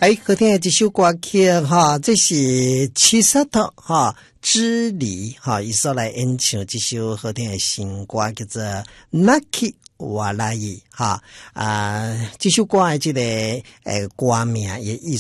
好听的这首歌曲哈，这是七十头哈之离哈，伊所来演唱这首好听的新歌叫做《Naki Walai》哈这首歌的这个歌名也意思